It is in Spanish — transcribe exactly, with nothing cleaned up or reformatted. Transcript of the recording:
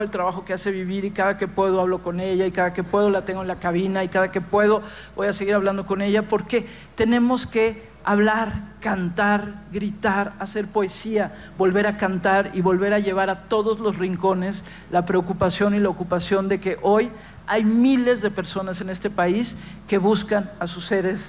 el trabajo que hace Vivir, y cada que puedo hablo con ella, y cada que puedo la tengo en la cabina, y cada que puedo voy a seguir hablando con ella, porque tenemos que hablar, cantar, gritar, hacer poesía, volver a cantar y volver a llevar a todos los rincones la preocupación y la ocupación de que hoy hay miles de personas en este país que buscan a sus seres